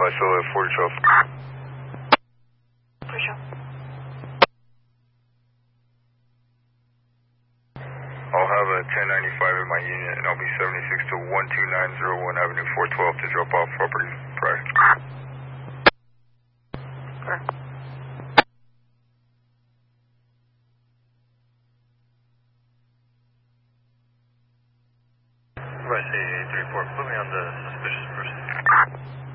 Solo 4012. For sure. I'll have a 1095 in my unit, and I'll be 76 to 12901 Avenue 412 to drop off property prior. Correct. Right, say 34, put me on the suspicious person.